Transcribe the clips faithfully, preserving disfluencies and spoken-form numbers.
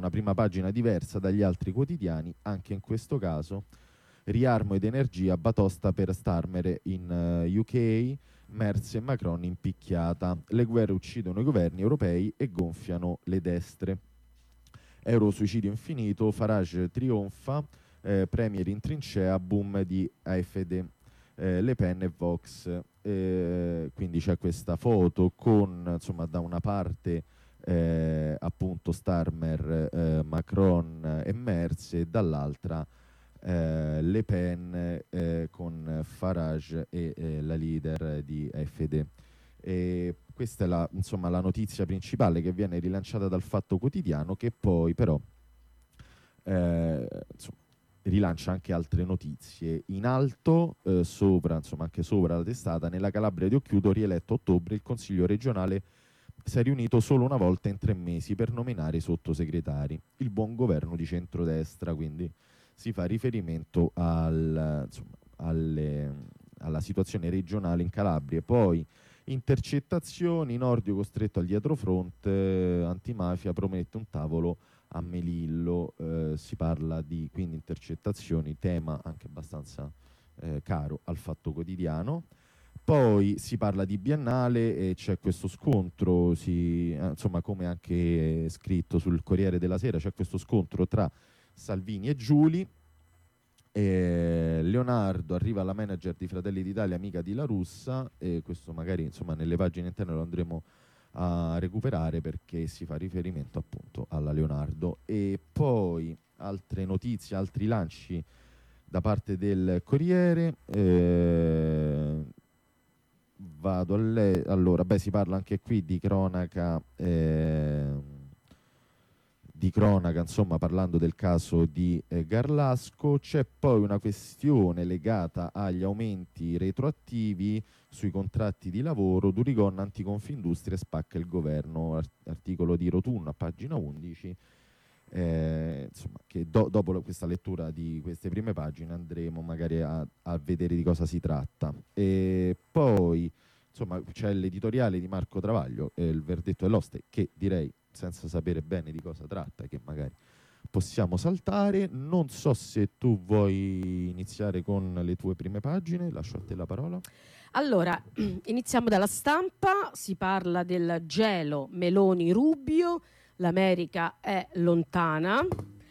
una prima pagina diversa dagli altri quotidiani, anche in questo caso riarmo ed energia, batosta per Starmer in uh, U K, Merz e Macron in picchiata, le guerre uccidono i governi europei e gonfiano le destre. Euro-suicidio infinito, Farage trionfa, eh, Premier in trincea, boom di A F D, eh, Le Pen e Vox. Eh, quindi c'è questa foto con, insomma, da una parte eh, appunto Starmer, eh, Macron e Merz, e dall'altra eh, Le Pen eh, con Farage e eh, la leader di A F D. E questa è la, insomma, la notizia principale che viene rilanciata dal Fatto Quotidiano, che poi però eh, insomma, rilancia anche altre notizie. In alto, eh, sopra, insomma anche sopra la testata, nella Calabria di Occhiuto, rieletto a ottobre, il Consiglio regionale si è riunito solo una volta in tre mesi per nominare i sottosegretari. Il buon governo di centrodestra, quindi si fa riferimento al, insomma, alle, alla situazione regionale in Calabria. Poi intercettazioni, Nordio costretto al dietrofront, eh, antimafia promette un tavolo a Melillo, eh, si parla di quindi intercettazioni, tema anche abbastanza eh, caro al Fatto Quotidiano. Poi si parla di Biennale e c'è questo scontro, si, eh, insomma come anche scritto sul Corriere della Sera, c'è questo scontro tra Salvini e Giuli. E Leonardo arriva alla manager di Fratelli d'Italia, amica di La Russa, e questo magari insomma nelle pagine interne lo andremo a recuperare perché si fa riferimento appunto alla Leonardo. E poi altre notizie, altri lanci da parte del Corriere. Eh, vado a le- allora, beh, si parla anche qui di cronaca. Eh, di cronaca, insomma, parlando del caso di eh, Garlasco. C'è poi una questione legata agli aumenti retroattivi sui contratti di lavoro. Durigon, anticonfindustria, spacca il governo, art- articolo di Rotunno a pagina undici. Eh, insomma, che do- dopo questa lettura di queste prime pagine andremo magari a, a vedere di cosa si tratta. E poi insomma c'è l'editoriale di Marco Travaglio, eh, il verdetto dell'oste, che direi, senza sapere bene di cosa tratta, che magari possiamo saltare. Non so se tu vuoi iniziare con le tue prime pagine, lascio a te la parola. Allora, iniziamo dalla Stampa, si parla del gelo Meloni-Rubio, l'America è lontana.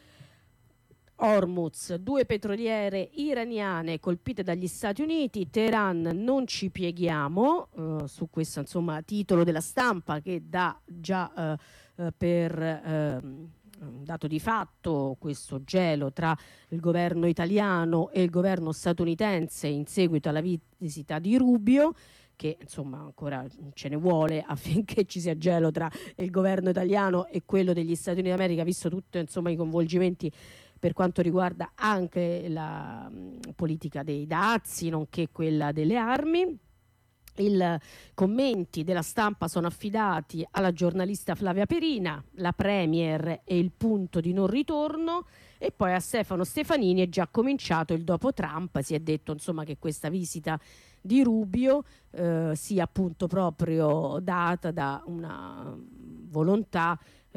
Hormuz, due petroliere iraniane colpite dagli Stati Uniti, Teheran non ci pieghiamo, uh, su questo insomma titolo della Stampa che dà già uh, uh, per uh, dato di fatto questo gelo tra il governo italiano e il governo statunitense in seguito alla visita di Rubio, che insomma ancora ce ne vuole affinché ci sia gelo tra il governo italiano e quello degli Stati Uniti d'America, visto tutti insomma i coinvolgimenti per quanto riguarda anche la mh, politica dei dazi, nonché quella delle armi. I commenti della Stampa sono affidati alla giornalista Flavia Perina, la Premier e il punto di non ritorno, e poi a Stefano Stefanini è già cominciato il dopo Trump. Si è detto insomma che questa visita di Rubio eh, sia appunto proprio data da una volontà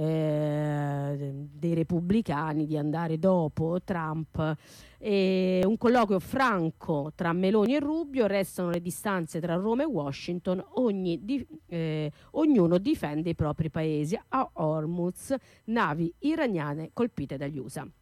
Eh, dei repubblicani di andare dopo Trump. E un colloquio franco tra Meloni e Rubio, restano le distanze tra Roma e Washington, ogni di, eh, ognuno difende i propri paesi. A Hormuz, navi iraniane colpite dagli U S A.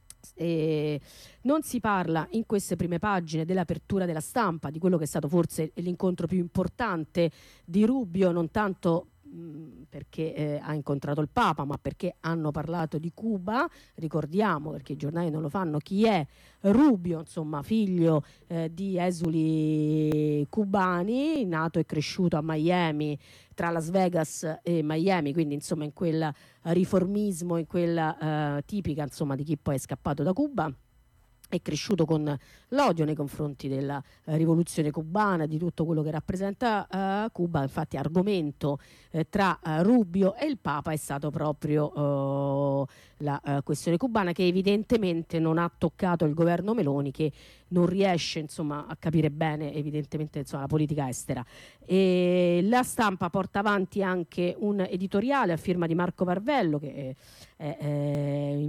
E non si parla in queste prime pagine dell'apertura della Stampa, di quello che è stato forse l'incontro più importante di Rubio, non tanto perché eh, ha incontrato il Papa, ma perché hanno parlato di Cuba. Ricordiamo, perché i giornali non lo fanno, chi è Rubio, insomma figlio eh, di esuli cubani, nato e cresciuto a Miami, tra Las Vegas e Miami, quindi insomma in quel riformismo, in quella eh, tipica insomma di chi poi è scappato da Cuba. È cresciuto con l'odio nei confronti della eh, rivoluzione cubana, di tutto quello che rappresenta eh, Cuba. Infatti argomento eh, tra eh, Rubio e il Papa è stato proprio eh, la eh, questione cubana, che evidentemente non ha toccato il governo Meloni, che non riesce insomma a capire bene evidentemente insomma la politica estera. E la Stampa porta avanti anche un editoriale a firma di Marco Varvello, che è, è,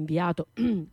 inviato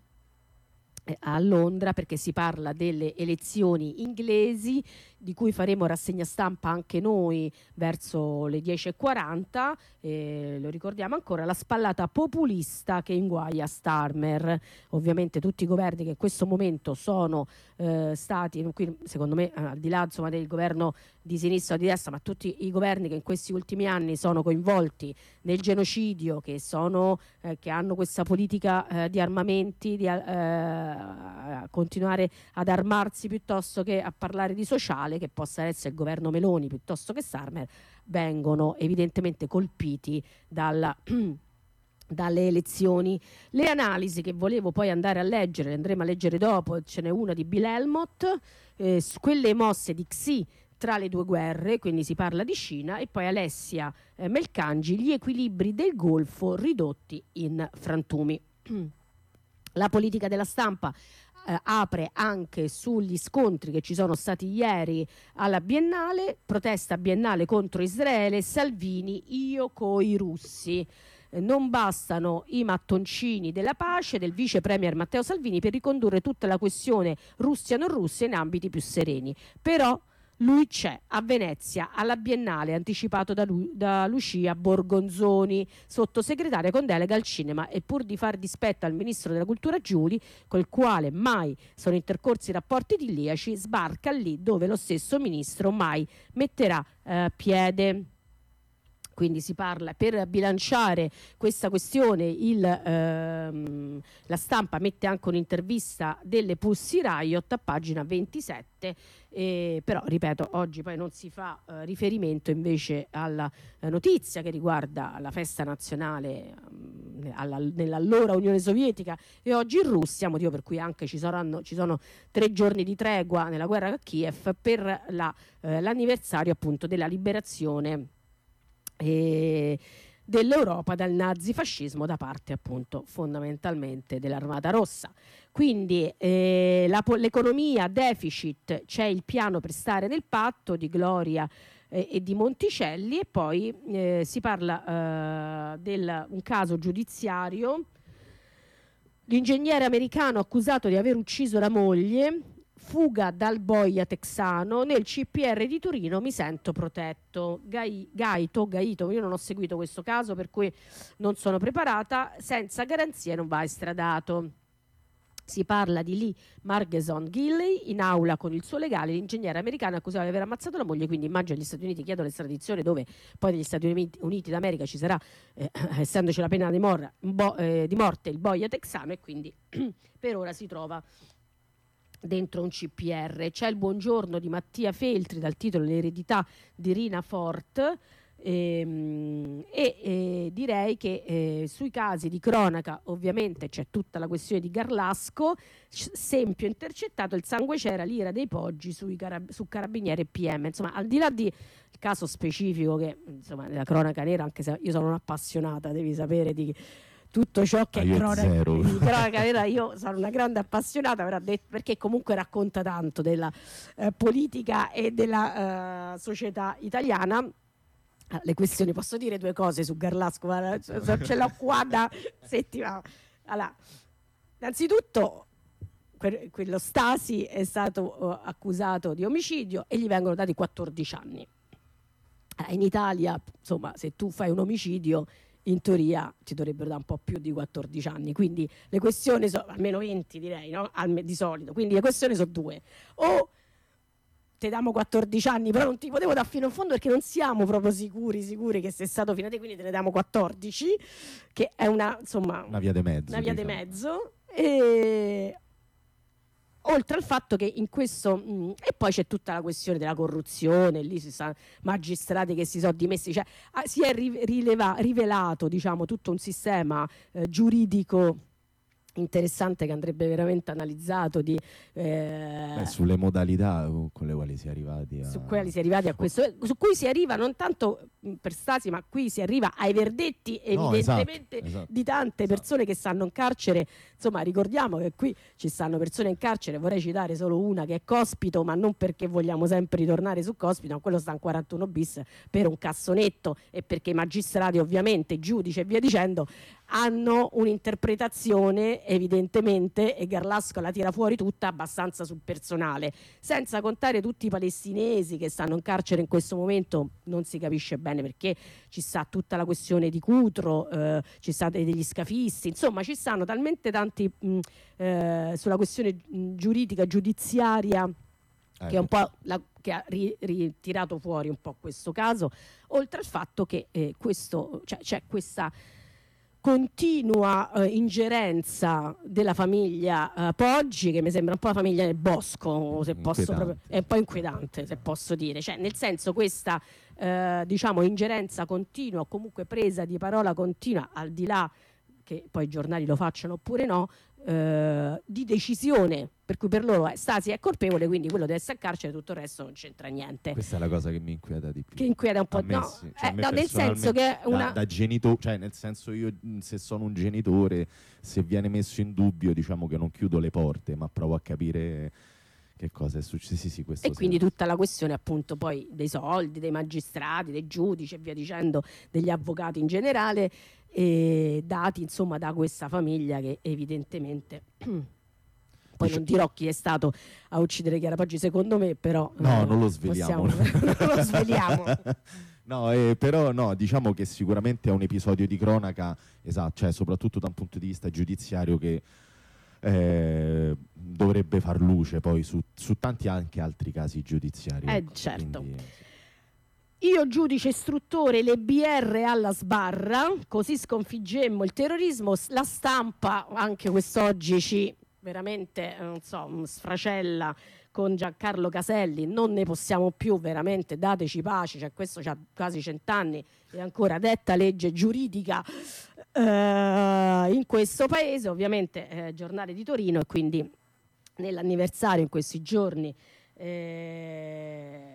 a Londra, perché si parla delle elezioni inglesi di cui faremo rassegna stampa anche noi verso le dieci e quaranta. Eh, lo ricordiamo ancora, la spallata populista che inguaia Starmer. Ovviamente tutti i governi che in questo momento sono eh, stati, qui secondo me al di là insomma del governo di sinistra o di destra, ma tutti i governi che in questi ultimi anni sono coinvolti nel genocidio, che sono eh, che hanno questa politica eh, di armamenti, di eh, continuare ad armarsi piuttosto che a parlare di sociale, che possa essere il governo Meloni piuttosto che Starmer, vengono evidentemente colpiti dalla dalle elezioni. Le analisi che volevo poi andare a leggere, le andremo a leggere dopo, ce n'è una di Bill Helmut, eh, su quelle mosse di Xi tra le due guerre, quindi si parla di Cina, e poi Alessia eh, Melcangi, gli equilibri del Golfo ridotti in frantumi. La politica della stampa eh, apre anche sugli scontri che ci sono stati ieri alla Biennale, protesta biennale contro Israele, Salvini, io coi russi. Eh, non bastano i mattoncini della pace del vice premier Matteo Salvini per ricondurre tutta la questione Russia-non Russia in ambiti più sereni. Però lui c'è a Venezia alla Biennale, anticipato da, lui, da Lucia Borgonzoni, sottosegretaria con delega al cinema, e pur di far dispetto al ministro della cultura Giuli, col quale mai sono intercorsi rapporti idilliaci, sbarca lì dove lo stesso ministro mai metterà eh, piede. Quindi si parla, per bilanciare questa questione, il, ehm, la stampa mette anche un'intervista delle Pussy Riot a pagina ventisette, eh, però ripeto, oggi poi non si fa eh, riferimento invece alla eh, notizia che riguarda la festa nazionale um, alla, nell'allora Unione Sovietica e oggi in Russia, motivo per cui anche ci saranno ci sono tre giorni di tregua nella guerra a Kiev per la, eh, l'anniversario appunto della liberazione E dell'Europa dal nazifascismo da parte appunto fondamentalmente dell'Armata Rossa. Quindi eh, la, l'economia deficit, c'è il piano per stare nel patto di Gloria eh, e di Monticelli, e poi eh, si parla eh, del un caso giudiziario, l'ingegnere americano accusato di aver ucciso la moglie, fuga dal boia texano, nel C P R di Torino mi sento protetto. Gai, Gaito, Gaito, io non ho seguito questo caso per cui non sono preparata, senza garanzie non va estradato. Si parla di Lee Margeson Gilley in aula con il suo legale, l'ingegnere americano accusato di aver ammazzato la moglie, quindi immagino gli Stati Uniti chiedono l'estradizione, dove poi negli Stati Uniti, Uniti d'America ci sarà, eh, essendoci la pena di, mor- bo- eh, di morte, il boia texano, e quindi per ora si trova dentro un C P R. C'è il buongiorno di Mattia Feltri dal titolo L'eredità di Rina Fort, ehm, e eh, direi che eh, sui casi di cronaca ovviamente c'è tutta la questione di Garlasco, Sempio intercettato, il sangue c'era, l'ira dei Poggi sui carab- su carabinieri e P M. Insomma, al di là di il caso specifico che insomma nella cronaca nera, anche se io sono un'appassionata, devi sapere, di tutto ciò che è cronaca, cronaca vera, io sono una grande appassionata, perché comunque racconta tanto della eh, politica e della eh, società italiana. Le questioni, posso dire due cose su Garlasco, ce l'ho qua da settimana. Allora, innanzitutto que- quello Stasi è stato uh, accusato di omicidio e gli vengono dati quattordici anni. Uh, in Italia, insomma, se tu fai un omicidio, in teoria ci dovrebbero da un po' più di quattordici anni, quindi le questioni sono almeno venti, direi, no? Alme, di solito, quindi le questioni sono due: o te diamo quattordici anni, però non ti potevo dare fino in fondo perché non siamo proprio sicuri sicuri che sei stato fino a te, quindi te ne diamo quattordici, che è una, insomma, una via di mezzo, una via di diciamo. mezzo. E oltre al fatto che in questo mh, e poi c'è tutta la questione della corruzione, lì si sta magistrati che si sono dimessi, cioè ah, si è ri- rileva- rivelato, diciamo, tutto un sistema eh, giuridico interessante che andrebbe veramente analizzato di, eh, Beh, sulle modalità con le quali si è arrivati a... su quali si è arrivati a questo, su cui si arriva non tanto per Stasi, ma qui si arriva ai verdetti No, evidentemente esatto, esatto, di tante esatto. persone che stanno in carcere. Insomma, ricordiamo che qui ci stanno persone in carcere, vorrei citare solo una che è Cospito, ma non perché vogliamo sempre ritornare su Cospito, ma quello sta in quarantuno bis per un cassonetto, e perché i magistrati, ovviamente, giudici e via dicendo, hanno un'interpretazione evidentemente, e Garlasco la tira fuori tutta, abbastanza sul personale, senza contare tutti i palestinesi che stanno in carcere in questo momento. Non si capisce bene perché, ci sta tutta la questione di Cutro, eh, ci sta degli scafisti, insomma ci stanno talmente tanti mh, eh, sulla questione mh, giuridica, giudiziaria, che è un po' la, che ha ri, ritirato fuori un po' questo caso, oltre al fatto che eh, questo, cioè, c'è questa continua eh, ingerenza della famiglia eh, Poggi, che mi sembra un po' la famiglia del Bosco, se posso proprio, è un po' inquietante, se posso dire, cioè nel senso questa eh, diciamo ingerenza continua, o comunque presa di parola continua, al di là che poi i giornali lo facciano oppure no, eh, di decisione, per cui per loro Stasi è colpevole, quindi quello deve stare a carcere, tutto il resto non c'entra niente. Questa è la cosa che mi inquieta di più. Che inquieta un po', me, no, sì. Cioè, eh, no nel senso che una... da, da genitore, cioè nel senso io se sono un genitore, se viene messo in dubbio, diciamo che non chiudo le porte, ma provo a capire che cosa è successo. Sì, sì, questo e quindi senso. Tutta la questione appunto poi dei soldi, dei magistrati, dei giudici e via dicendo, degli avvocati in generale, e dati insomma da questa famiglia che evidentemente poi non dirò chi è stato a uccidere Chiara Poggi, secondo me, però no, eh, non lo sveliamo. Possiamo, non lo sveliamo. No, eh, però no, diciamo che sicuramente è un episodio di cronaca, esatto, cioè soprattutto da un punto di vista giudiziario, che eh, dovrebbe far luce poi su, su tanti anche altri casi giudiziari. Eh ecco, certo. quindi... Io giudice istruttore, le B R alla sbarra, così sconfiggemmo il terrorismo. La Stampa anche quest'oggi ci veramente non so sfracella con Giancarlo Caselli, non ne possiamo più, veramente dateci pace, cioè questo c'ha quasi cent'anni e ancora detta legge giuridica eh, in questo paese, ovviamente eh, giornale di Torino, e quindi nell'anniversario in questi giorni eh,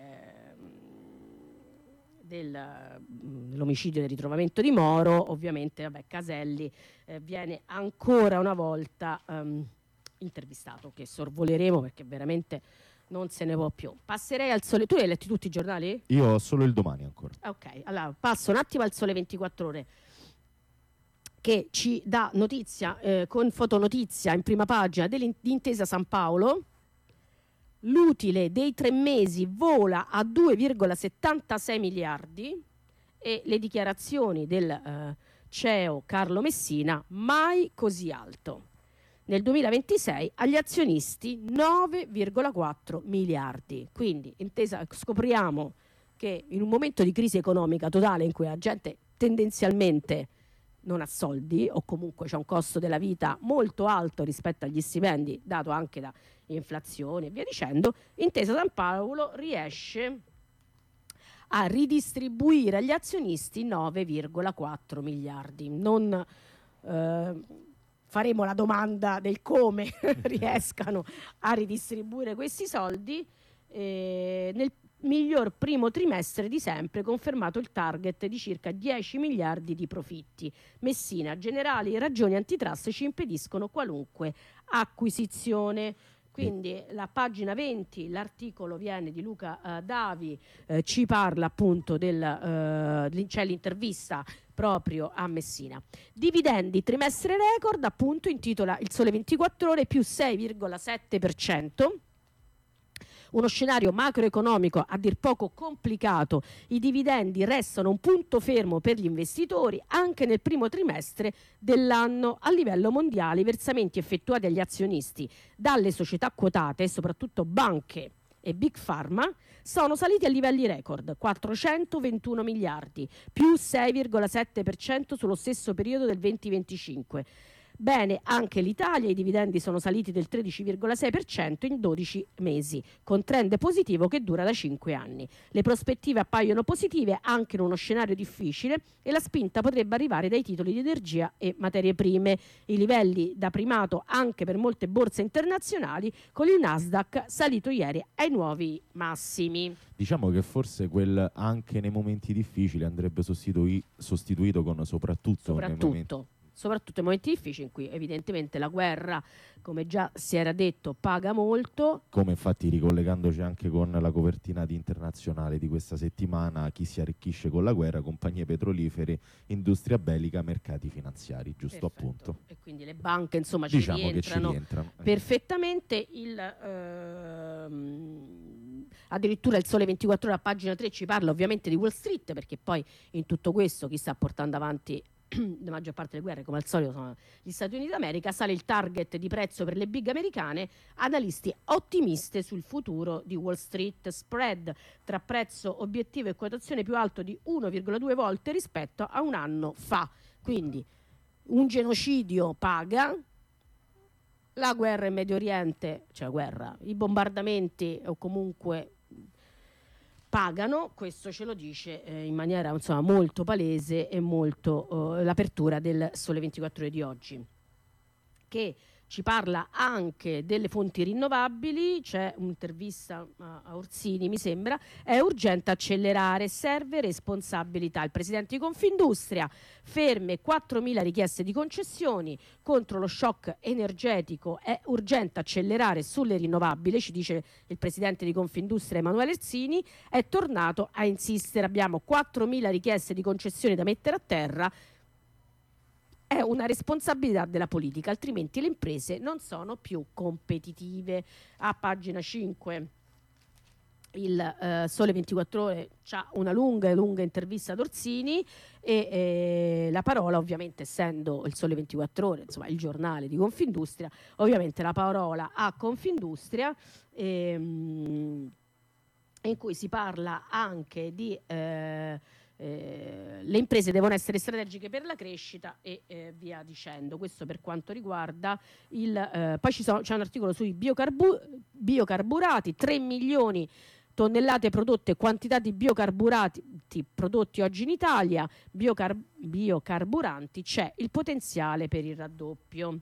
Del, dell'omicidio, del ritrovamento di Moro, ovviamente vabbè, Caselli eh, viene ancora una volta um, intervistato, che sorvoleremo perché veramente non se ne può più. Passerei al Sole. Tu hai letto tutti i giornali? Io ho solo il Domani ancora. Ok, allora passo un attimo al Sole ventiquattro Ore, che ci dà notizia eh, con fotonotizia in prima pagina dell'Intesa San Paolo. L'utile dei tre mesi vola a due virgola settantasei miliardi e le dichiarazioni del eh, C E O Carlo Messina, mai così alto. Nel duemilaventisei agli azionisti nove virgola quattro miliardi. Quindi intesa, scopriamo che in un momento di crisi economica totale in cui la gente tendenzialmente non ha soldi, o comunque c'è un costo della vita molto alto rispetto agli stipendi, dato anche da inflazione e via dicendo, Intesa San Paolo riesce a ridistribuire agli azionisti nove virgola quattro miliardi. Non eh, faremo la domanda del come riescano a ridistribuire questi soldi. Eh, nel miglior primo trimestre di sempre, confermato il target di circa dieci miliardi di profitti. Messina, generali ragioni antitrust ci impediscono qualunque acquisizione. Quindi la pagina venti, l'articolo viene di Luca uh, Davi, eh, ci parla appunto del uh, c'è l'intervista proprio a Messina. Dividendi trimestre record, appunto, intitola il Sole ventiquattro Ore, più sei virgola sette per cento. Uno scenario macroeconomico a dir poco complicato. I dividendi restano un punto fermo per gli investitori anche nel primo trimestre dell'anno. A livello mondiale i versamenti effettuati agli azionisti dalle società quotate, soprattutto banche e Big Pharma, sono saliti a livelli record, quattrocentoventuno miliardi, più sei virgola sette per cento sullo stesso periodo del duemilaventicinque. Bene, anche l'Italia, i dividendi sono saliti del tredici virgola sei per cento in dodici mesi, con trend positivo che dura da cinque anni. Le prospettive appaiono positive anche in uno scenario difficile e la spinta potrebbe arrivare dai titoli di energia e materie prime. I livelli da primato anche per molte borse internazionali, con il Nasdaq salito ieri ai nuovi massimi. Diciamo che forse quel anche nei momenti difficili andrebbe sostitui- sostituito con soprattutto, soprattutto. nei momenti soprattutto in momenti difficili in cui evidentemente la guerra, come già si era detto, paga molto. Come infatti, ricollegandoci anche con la copertina di Internazionale di questa settimana, chi si arricchisce con la guerra, compagnie petrolifere, industria bellica, mercati finanziari, giusto? Perfetto. Appunto. E quindi le banche insomma ci Diciamo che ci rientrano rientrano. perfettamente. Il, ehm, addirittura il Sole ventiquattro Ore a pagina tre ci parla ovviamente di Wall Street, perché poi in tutto questo chi sta portando avanti la maggior parte delle guerre, come al solito, sono gli Stati Uniti d'America. Sale il target di prezzo per le big americane, analisti ottimiste sul futuro di Wall Street, spread tra prezzo obiettivo e quotazione più alto di uno virgola due volte rispetto a un anno fa. Quindi un genocidio paga, la guerra in Medio Oriente, cioè guerra, i bombardamenti o comunque pagano. Questo ce lo dice eh, in maniera insomma molto palese e molto eh, l'apertura del Sole ventiquattro Ore di oggi, che ci parla anche delle fonti rinnovabili. C'è un'intervista a, a Orsini, mi sembra. È urgente accelerare, serve responsabilità. Il presidente di Confindustria, ferme quattromila richieste di concessioni contro lo shock energetico, è urgente accelerare sulle rinnovabili, ci dice il presidente di Confindustria Emanuele Orsini. È tornato a insistere, abbiamo quattromila richieste di concessioni da mettere a terra. È una responsabilità della politica, altrimenti le imprese non sono più competitive. A pagina cinque il eh, Sole ventiquattro Ore c'ha una lunga e lunga intervista ad Orsini e eh, la parola, ovviamente essendo il Sole ventiquattro Ore, insomma il giornale di Confindustria, ovviamente la parola a Confindustria, ehm, in cui si parla anche di eh, Eh, le imprese devono essere strategiche per la crescita e eh, via dicendo. Questo per quanto riguarda il eh, poi ci sono, c'è un articolo sui biocarbu- biocarburati, tre milioni tonnellate prodotte, quantità di biocarburati prodotti oggi in Italia, biocar- biocarburanti, c'è il potenziale per il raddoppio.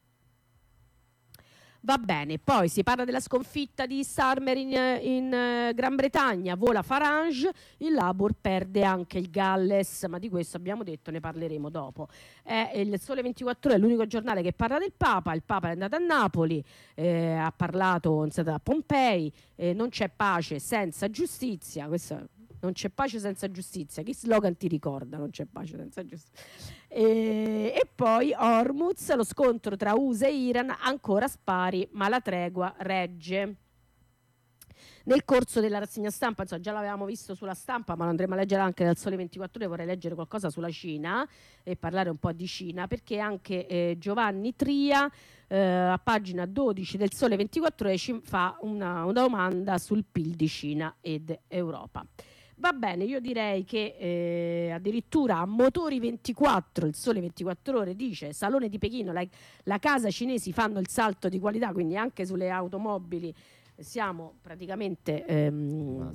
Va bene, poi si parla della sconfitta di Starmer in, in uh, Gran Bretagna, vola Farage, il Labour perde anche il Galles, ma di questo abbiamo detto, ne parleremo dopo. È il Sole ventiquattro Ore, è l'unico giornale che parla del Papa. Il Papa è andato a Napoli, eh, ha parlato, è stato a Pompei, eh, non c'è pace senza giustizia. Questo non c'è pace senza giustizia. Che slogan ti ricorda? Non c'è pace senza giustizia. E, e poi Hormuz, lo scontro tra U S A e Iran, ancora spari, ma la tregua regge. Nel corso della rassegna stampa, insomma, già l'avevamo visto sulla stampa, ma lo andremo a leggere anche dal Sole ventiquattro Ore. Vorrei leggere qualcosa sulla Cina e parlare un po' di Cina, perché anche eh, Giovanni Tria eh, a pagina dodici del Sole ventiquattro Ore ci fa una, una domanda sul P I L di Cina ed Europa. Va bene, io direi che eh, addirittura a Motori ventiquattro, il Sole ventiquattro Ore dice: Salone di Pechino, la, la casa cinesi fanno il salto di qualità, quindi anche sulle automobili siamo praticamente ehm,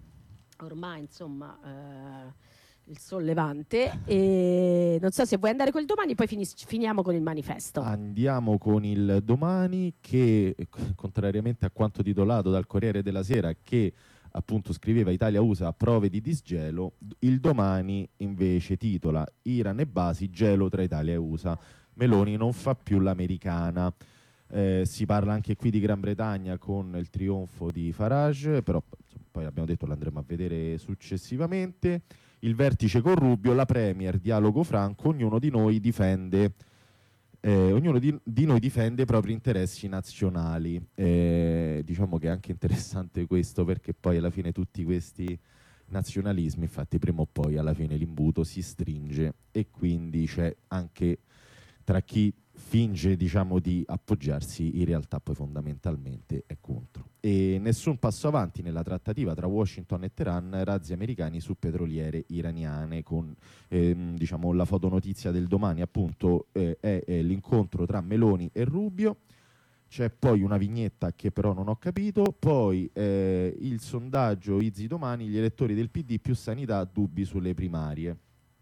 ormai insomma eh, il sollevante. E non so se vuoi andare col domani, poi finis- finiamo con il manifesto. Andiamo con il domani che, contrariamente a quanto titolato dal Corriere della Sera, che appunto scriveva Italia-U S A prove di disgelo, il domani invece titola Iran e basi, gelo tra Italia e U S A, Meloni non fa più l'americana. Eh, si parla anche qui di Gran Bretagna con il trionfo di Farage, però insomma, poi abbiamo detto l'andremo a vedere successivamente. Il vertice con Rubio, la Premier, dialogo franco, ognuno di noi difende Eh, ognuno di, di noi difende i propri interessi nazionali. Eh, diciamo che è anche interessante questo, perché poi alla fine tutti questi nazionalismi, infatti prima o poi alla fine l'imbuto si stringe e quindi c'è anche tra chi finge, diciamo, di appoggiarsi, in realtà poi fondamentalmente è contro. E nessun passo avanti nella trattativa tra Washington e Teheran, razzi americani su petroliere iraniane, con ehm, diciamo la fotonotizia del domani appunto eh, è, è l'incontro tra Meloni e Rubio. C'è poi una vignetta che però non ho capito, poi eh, il sondaggio Izzi domani, gli elettori del P D più sanità, dubbi sulle primarie.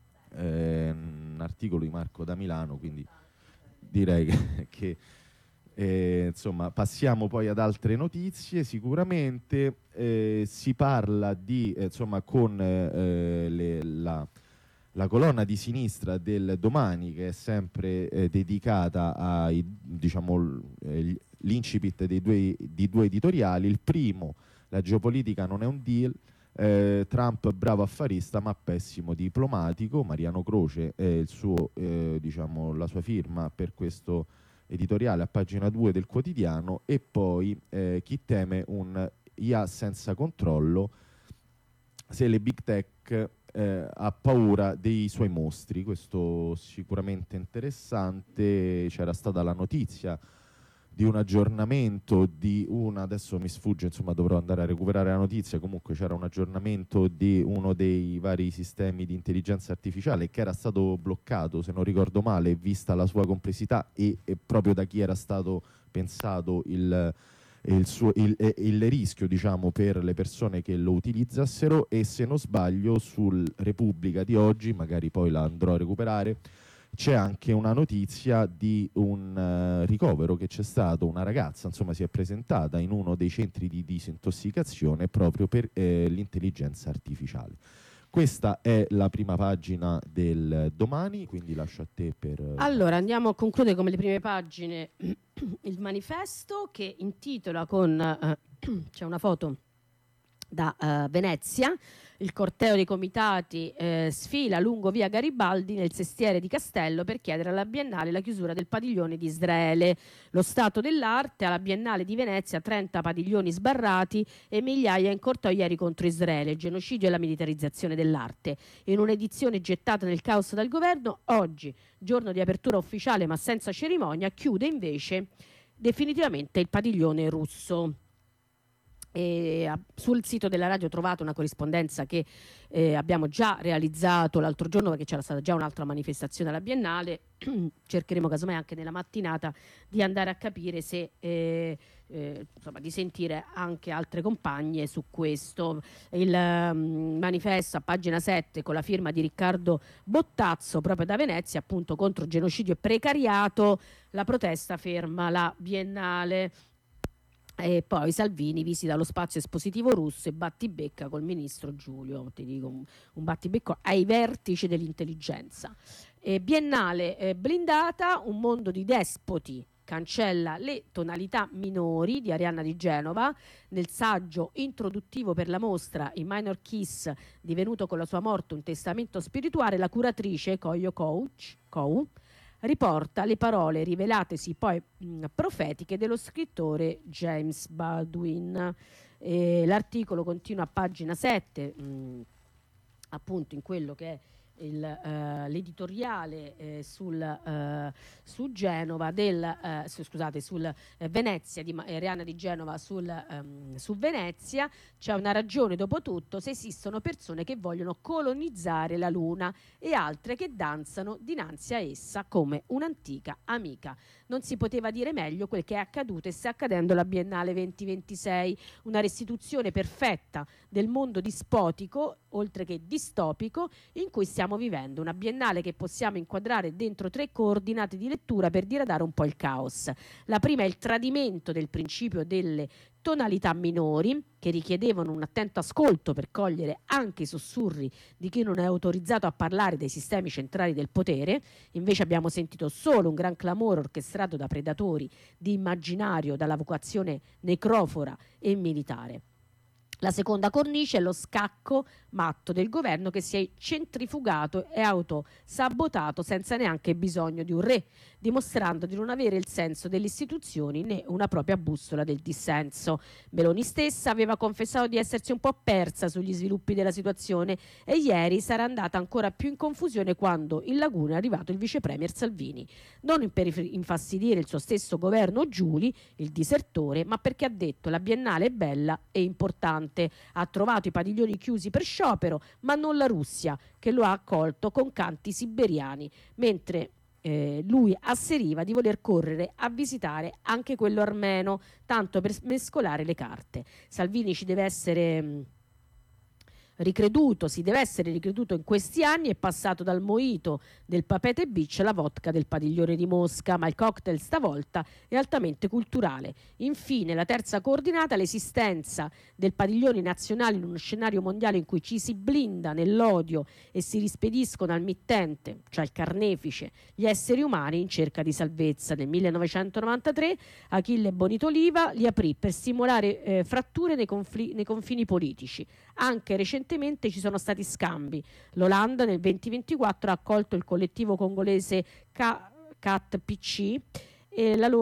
Eh, un articolo di Marco da Milano, quindi direi che, che eh, insomma passiamo poi ad altre notizie. Sicuramente eh, si parla di eh, insomma con eh, le, la La colonna di sinistra del Domani, che è sempre eh, dedicata ai, diciamo, eh, l'incipit dei due, di due editoriali. Il primo, la geopolitica non è un deal, eh, Trump bravo affarista ma pessimo diplomatico. Mariano Croce è il suo, eh, diciamo, la sua firma per questo editoriale a pagina due del quotidiano. E poi eh, chi teme un I A senza controllo, se le big tech eh, ha paura dei suoi mostri. Questo sicuramente interessante. C'era stata la notizia di un aggiornamento di una, adesso mi sfugge, insomma dovrò andare a recuperare la notizia, comunque c'era un aggiornamento di uno dei vari sistemi di intelligenza artificiale che era stato bloccato, se non ricordo male, vista la sua complessità e, e proprio da chi era stato pensato il, il, suo, il, il rischio, diciamo, per le persone che lo utilizzassero. E se non sbaglio sul Repubblica di oggi, magari poi la andrò a recuperare, c'è anche una notizia di un uh, ricovero che c'è stato. Una ragazza, insomma, si è presentata in uno dei centri di disintossicazione proprio per eh, l'intelligenza artificiale. Questa è la prima pagina del Domani, quindi lascio a te per... Allora, andiamo a concludere come le prime pagine il manifesto, che intitola con... Uh, c'è una foto da uh, Venezia. Il corteo dei comitati eh, sfila lungo via Garibaldi nel sestiere di Castello per chiedere alla Biennale la chiusura del padiglione di Israele. Lo stato dell'arte alla Biennale di Venezia, trenta padiglioni sbarrati e migliaia in corteo ieri contro Israele, il genocidio e la militarizzazione dell'arte. In un'edizione gettata nel caos dal governo, oggi, giorno di apertura ufficiale ma senza cerimonia, chiude invece definitivamente il padiglione russo. E sul sito della radio trovate una corrispondenza che eh, abbiamo già realizzato l'altro giorno, perché c'era stata già un'altra manifestazione alla Biennale. Cercheremo casomai anche nella mattinata di andare a capire se eh, eh, insomma, di sentire anche altre compagne su questo. Il um, manifesto a pagina sette con la firma di Riccardo Bottazzo, proprio da Venezia, appunto contro genocidio e precariato. La protesta ferma la Biennale. E poi Salvini visita lo spazio espositivo russo e battibecca col ministro Giulio, ti dico un, un battibecco ai vertici dell'intelligenza. E Biennale eh, blindata, un mondo di despoti cancella le tonalità minori di Arianna Di Genova. Nel saggio introduttivo per la mostra I Minor Kiss, divenuto con la sua morte un testamento spirituale, la curatrice Koyo Coach, Kou riporta le parole rivelatesi poi mh, profetiche dello scrittore James Baldwin. E l'articolo continua a pagina sette, mh, appunto in quello che è il, uh, l'editoriale eh, sul, uh, su Genova del uh, su, scusate sul eh, Venezia di Arianna Di Genova sul, um, su Venezia. C'è una ragione dopo tutto se esistono persone che vogliono colonizzare la luna e altre che danzano dinanzi a essa come un'antica amica. Non si poteva dire meglio quel che è accaduto e sta accadendo alla Biennale venti ventisei, una restituzione perfetta del mondo dispotico oltre che distopico in cui stiamo vivendo, una Biennale che possiamo inquadrare dentro tre coordinate di lettura per diradare un po' il caos. La prima è il tradimento del principio delle tonalità minori, che richiedevano un attento ascolto per cogliere anche i sussurri di chi non è autorizzato a parlare dei sistemi centrali del potere. Invece abbiamo sentito solo un gran clamore orchestrato da predatori di immaginario dalla vocazione necrofora e militare. La seconda cornice è lo scacco matto del governo che si è centrifugato e autosabotato senza neanche bisogno di un re, dimostrando di non avere il senso delle istituzioni né una propria bussola del dissenso. Meloni stessa aveva confessato di essersi un po' persa sugli sviluppi della situazione e ieri sarà andata ancora più in confusione quando in laguna è arrivato il vice premier Salvini, non per infastidire il suo stesso governo Giuli, il disertore, ma perché ha detto la Biennale è bella e importante. Ha trovato i padiglioni chiusi per sciopero, ma non la Russia, che lo ha accolto con canti siberiani, mentre eh, lui asseriva di voler correre a visitare anche quello armeno, tanto per mescolare le carte. Salvini ci deve essere... Mh, ricreduto, si deve essere ricreduto in questi anni, è passato dal mojito del Papete Beach alla vodka del Padiglione di Mosca, ma il cocktail stavolta è altamente culturale. Infine, la terza coordinata, l'esistenza del Padiglione nazionale in uno scenario mondiale in cui ci si blinda nell'odio e si rispediscono al mittente, cioè al carnefice, gli esseri umani in cerca di salvezza. Nel millenovecentonovantatré Achille Bonitoliva li aprì per stimolare eh, fratture nei, confl- nei confini politici. Anche recentemente ci sono stati scambi. L'Olanda nel duemilaventiquattro ha accolto il collettivo congolese K- C A T P C e la loro